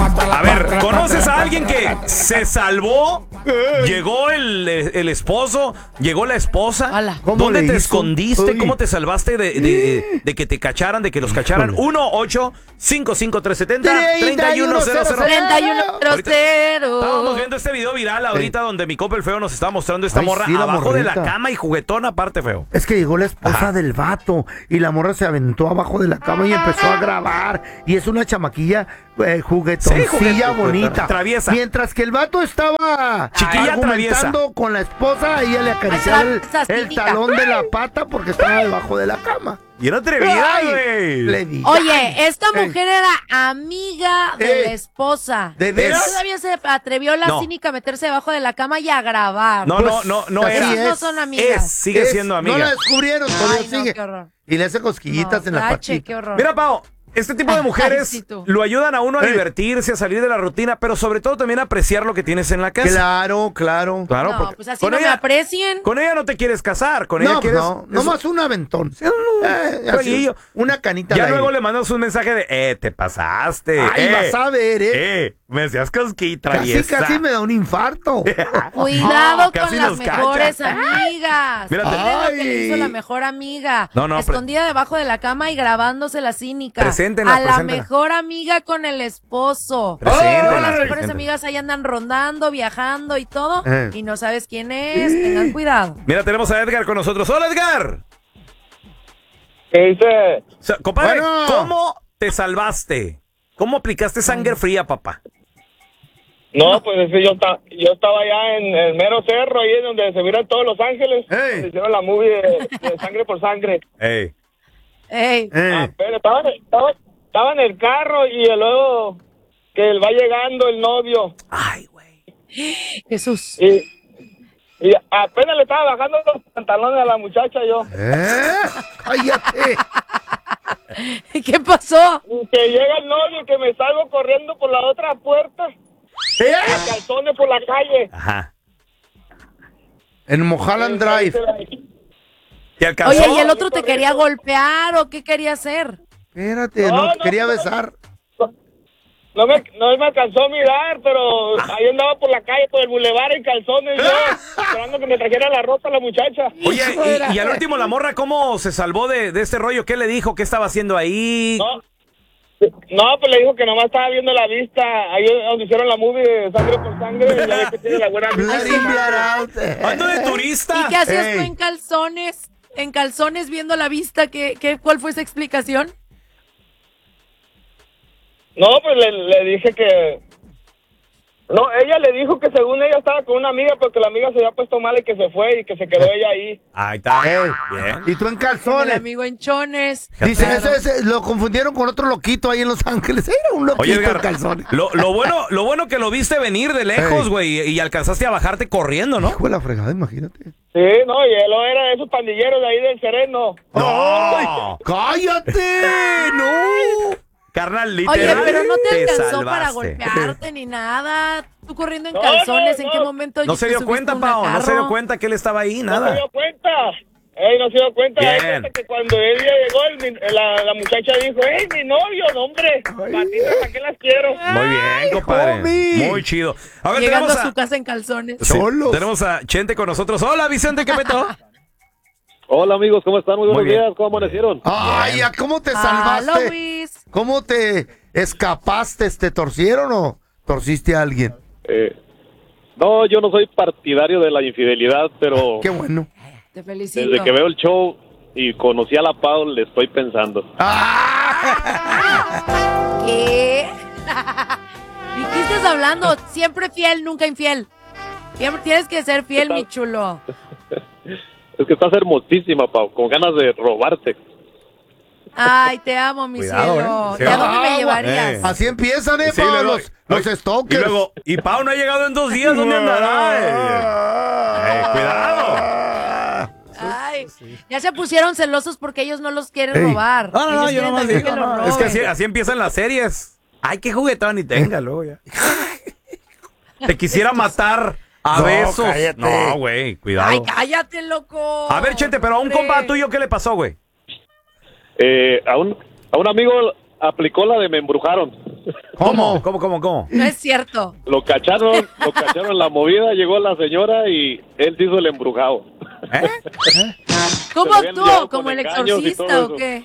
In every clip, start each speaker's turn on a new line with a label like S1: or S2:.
S1: A ver, ¿conoces a alguien que se salvó? Llegó el esposo, llegó la esposa.
S2: Hola.
S1: ¿Dónde te escondiste? ¿Cómo te salvaste de que te cacharan, de que los cacharan? 1-855-370-3100. Estábamos viendo este video viral ahorita donde mi compa el feo nos está mostrando esta morra abajo de la cama y juguetona aparte, feo.
S3: Es que llegó la esposa del vato y la morra se aventó abajo de la cama y empezó a grabar. Y es una chamaquilla juguetoncilla bonita.
S1: Traviesa.
S3: Mientras que el vato estaba
S1: chiquilla
S3: argumentando con la esposa, ella le acariciaba el talón de la pata porque estaba debajo de la cama.
S1: Y era atrevida, güey.
S2: Oye, esta mujer era amiga de la esposa.
S3: ¿De veras?
S2: Todavía se atrevió la cínica a meterse debajo de la cama y a grabar.
S1: No
S2: Esas no son amigas.
S1: Sigue siendo amiga.
S3: No la descubrieron, todavía sigue.
S2: Qué horror.
S3: Y le hace cosquillitas en la patita.
S2: Qué horror.
S1: Mira, Pao, este tipo de mujeres lo ayudan a uno a divertirse, a salir de la rutina, pero sobre todo también a apreciar lo que tienes en la casa.
S3: Claro.
S2: No, pues así no me aprecien.
S1: Con ella no te quieres casar, con ella quieres...
S3: No más un aventón. Una canita.
S1: Ya luego le mandas un mensaje de, te pasaste.
S3: Ay, vas a ver,
S1: me hacías cosquita.
S3: Casi me da un infarto.
S2: Cuidado con las mejores amigas.
S1: Mírate.
S2: Miren lo que le hizo la mejor amiga. Escondida debajo de la cama y grabándose la cínica. La mejor amiga con el esposo. Las mejores amigas ahí andan rondando, viajando y todo. Y no sabes quién es. Tengan cuidado.
S1: Mira, tenemos a Edgar con nosotros. ¡Hola, Edgar!
S4: ¿Qué dice?
S1: Compadre, ¿cómo te salvaste? ¿Cómo aplicaste sangre fría, papá?
S4: No, pues es que yo estaba allá en el mero cerro, ahí en donde se miran todos Los Ángeles. Donde hicieron la movie de Sangre por Sangre. Pero estaba en el carro y luego que va llegando el novio.
S1: Ay, güey.
S2: Jesús.
S4: Y apenas le estaba bajando los pantalones a la muchacha yo.
S3: ¡Cállate!
S2: ¿Qué pasó?
S4: Que llega el novio, que me salgo corriendo por la otra puerta. A calzones por la calle.
S1: Ajá.
S3: En Mulholland Drive.
S2: Oye, ¿y el otro te quería golpear o qué quería hacer?
S3: Espérate, no quería besar.
S4: No me alcanzó a mirar, pero ahí andaba por la calle, por el bulevar en calzones yo, esperando que me trajera la ropa la muchacha.
S1: Oye, y al último la morra, ¿cómo se salvó de este rollo? ¿Qué le dijo? ¿Qué estaba haciendo ahí?
S4: No, pues le dijo que nomás estaba viendo la vista, ahí donde hicieron la movie de Sangre por Sangre, y ya ve que tiene la buena vista.
S1: Ando de turista.
S2: ¿Y qué hacías tú en calzones? En calzones viendo la vista, ¿cuál fue esa explicación?
S4: No, pues le dije que... No, ella le dijo que según ella estaba con una amiga, porque la amiga se había puesto mal y que se fue y que se quedó ella ahí.
S1: Ahí está.
S3: Bien. Y tú en calzones.
S2: El amigo en chones.
S3: Dice, ese lo confundieron con otro loquito ahí en Los Ángeles. Era un loquito.
S1: Oye, Edgar,
S3: en calzones.
S1: Lo bueno que lo viste venir de lejos, güey, y alcanzaste a bajarte corriendo, ¿no?
S3: Hijo de la fregada, imagínate.
S4: Sí, no, y él era de esos pandilleros de ahí del Sereno.
S1: ¡No!
S3: ¡Cállate! ¡No!
S1: Carnal, literal.
S2: Oye, pero no te alcanzó
S1: salvaste
S2: para golpearte ni nada. Tú corriendo en calzones, ¿en qué momento?
S1: No se dio cuenta, Pao, no se dio cuenta que él estaba ahí, nada.
S4: No se dio cuenta. No se dio cuenta. Que cuando él ya llegó, la muchacha dijo, mi novio, no, hombre, patitas, ¿para qué las quiero?
S1: Muy bien, compadre. Muy chido. A ver,
S2: llegando a su casa en calzones.
S1: Sí, tenemos a Chente con nosotros. Hola, Vicente, ¿qué petó?
S5: Hola, amigos, ¿cómo están? Muy buenos días, ¿cómo amanecieron?
S3: Ay, ¿cómo te salvaste?
S2: Luis.
S3: ¿Cómo te escapaste? ¿Te torcieron o torciste a alguien?
S5: No, yo no soy partidario de la infidelidad, pero...
S3: Qué bueno.
S2: Te felicito.
S5: Desde que veo el show y conocí a la Pau, le estoy pensando.
S2: ¿Qué? ¿Y qué estás hablando? Siempre fiel, nunca infiel. Siempre tienes que ser fiel, mi chulo.
S5: Es que estás hermosísima, Pau, con ganas de robarte.
S2: Ay, te amo, mi cielo. ¿Y a dónde me llevarías?
S3: Así empiezan,
S1: Sí,
S3: Pau, los stalkers.
S1: Y luego, Pau no ha llegado en 2 días, ¿dónde andará? Cuidado.
S2: Ay, ya se pusieron celosos porque ellos no los quieren robar.
S1: No, yo
S2: no
S1: nomás digo. Es que así empiezan las series. Ay, qué juguetón y tenga, luego ya. Te quisiera matar a besos.
S3: Cállate.
S1: No, güey, cuidado.
S2: Ay, cállate, loco.
S1: A ver, Chente, pero a un compa tuyo, ¿qué le pasó, güey?
S5: A un amigo aplicó la de me embrujaron.
S1: ¿Cómo?
S2: No es cierto.
S5: Lo cacharon en la movida, llegó la señora y él se hizo el embrujado.
S2: ¿Cómo actuó? ¿Como el exorcista o qué?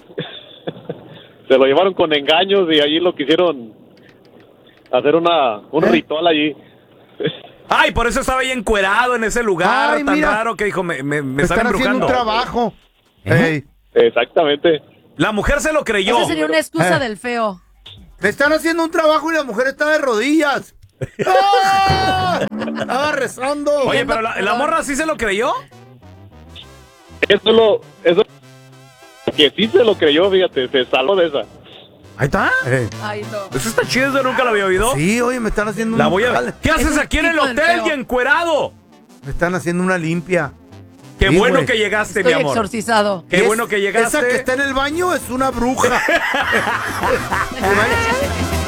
S5: Se lo llevaron con engaños y allí lo quisieron hacer un ritual allí.
S1: Ay, por eso estaba ahí encuerado en ese lugar tan raro que dijo, me están
S3: haciendo un trabajo.
S5: Exactamente.
S1: La mujer se lo creyó.
S2: Esa sería una excusa del feo.
S3: Me están haciendo un trabajo y la mujer está de rodillas. ¡Ah! Estaba rezando.
S1: Oye, pero la morra sí se lo creyó.
S5: Eso que sí se lo creyó, fíjate, se salvó de esa.
S1: Ahí está.
S2: Ay, no.
S1: Eso está chido, eso nunca lo había oído.
S3: Sí, oye, me están haciendo
S1: ¿Qué haces aquí en el hotel y encuerado?
S3: Me están haciendo una limpia.
S1: Qué bueno que llegaste,
S2: Estoy
S1: mi amor.
S2: Exorcizado.
S1: Qué bueno que llegaste.
S3: Esa que está en el baño es una bruja.